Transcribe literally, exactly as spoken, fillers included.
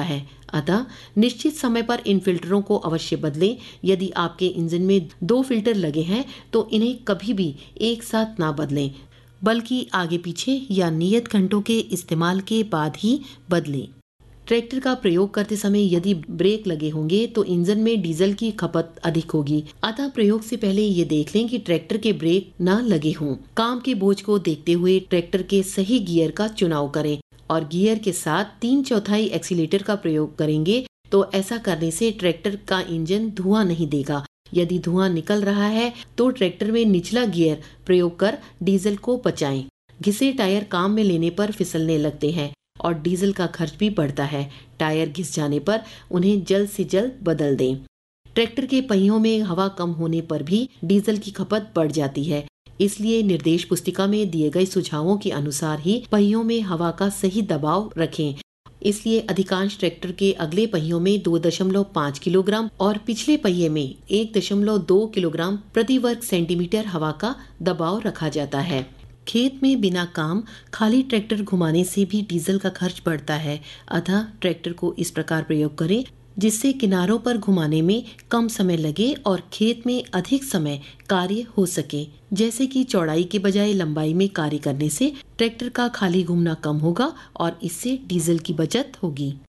है। अतः निश्चित समय पर इन फिल्टरों को अवश्य बदलें। यदि आपके इंजन में दो फिल्टर लगे हैं तो इन्हें कभी भी एक साथ ना बदलें, बल्कि आगे पीछे या नियत घंटों के इस्तेमाल के बाद ही बदलें। ट्रैक्टर का प्रयोग करते समय यदि ब्रेक लगे होंगे तो इंजन में डीजल की खपत अधिक होगी। अतः प्रयोग से पहले ये देख लें कि ट्रैक्टर के ब्रेक न लगे हों। काम के बोझ को देखते हुए ट्रैक्टर के सही गियर का चुनाव करें और गियर के साथ तीन चौथाई एक्सीलेटर का प्रयोग करेंगे तो ऐसा करने से ट्रैक्टर का इंजन धुआं नहीं देगा। यदि धुआं निकल रहा है तो ट्रैक्टर में निचला गियर प्रयोग कर डीजल को बचाएं। घिसे टायर काम में लेने पर फिसलने लगते हैं और डीजल का खर्च भी बढ़ता है। टायर घिस जाने पर उन्हें जल्द से जल्द बदल दें। ट्रैक्टर के पहियों में हवा कम होने पर भी डीजल की खपत बढ़ जाती है। इसलिए निर्देश पुस्तिका में दिए गए सुझावों के अनुसार ही पहियों में हवा का सही दबाव रखें। इसलिए अधिकांश ट्रैक्टर के अगले पहियों में दो दशमलव पाँच किलोग्राम और पिछले पहिए में एक दशमलव दो किलोग्राम प्रति वर्ग सेंटीमीटर हवा का दबाव रखा जाता है। खेत में बिना काम खाली ट्रैक्टर घुमाने से भी डीजल का खर्च बढ़ता है। अतः ट्रैक्टर को इस प्रकार प्रयोग करें जिससे किनारों पर घुमाने में कम समय लगे और खेत में अधिक समय कार्य हो सके। जैसे कि चौड़ाई के बजाय लंबाई में कार्य करने से ट्रैक्टर का खाली घूमना कम होगा और इससे डीजल की बचत होगी।